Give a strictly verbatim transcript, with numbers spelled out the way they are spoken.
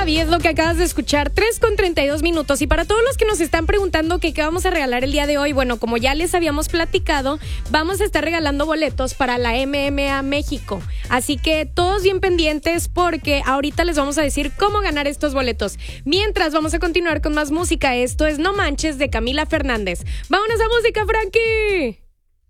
Gaby, es lo que acabas de escuchar, tres con treinta y dos minutos. Y para todos los que nos están preguntando que qué vamos a regalar el día de hoy, bueno, como ya les habíamos platicado, vamos a estar regalando boletos para la M M A México. Así que todos bien pendientes porque ahorita les vamos a decir cómo ganar estos boletos. Mientras, vamos a continuar con más música. Esto es No Manches de Camila Fernández. ¡Vámonos a música, Frankie!